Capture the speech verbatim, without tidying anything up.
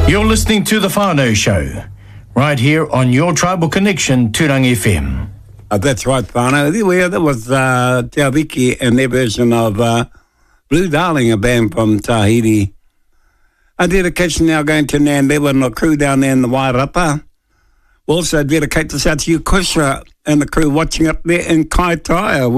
You're listening to The Whānau Show, right here on your Tribal Connection, Tūrangi F M. Uh, that's right, Whānau. There, that was uh, Te Awiki and their version of uh, Blue Darling, a band from Tahiti. A dedication now going to Nandela and the crew down there in the Wairapa. Also dedicate this out to you, Kusha, and the crew watching up there in Kaitaia.